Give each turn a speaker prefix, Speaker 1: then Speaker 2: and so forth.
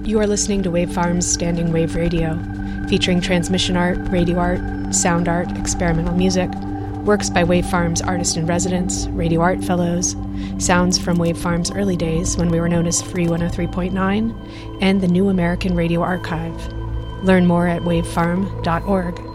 Speaker 1: You are listening to Wave Farm's Standing Wave Radio, featuring transmission art, radio art, sound art, experimental music, works by Wave Farm's artist-in-residence, radio art fellows, sounds from Wave Farm's early days when we were known as Free 103.9, and the New American Radio Archive. Learn more at wavefarm.org.